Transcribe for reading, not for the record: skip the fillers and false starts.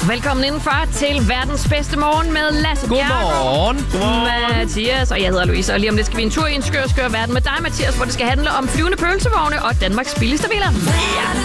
Velkommen indenfor til verdens bedste morgen med Lasse Bjerg. Godmorgen. Mathias, og jeg hedder Louise. Og lige om lidt skal vi en tur i en skør verden med dig, Mathias, hvor det skal handle om flyvende pølsevogne og Danmarks billigste biler.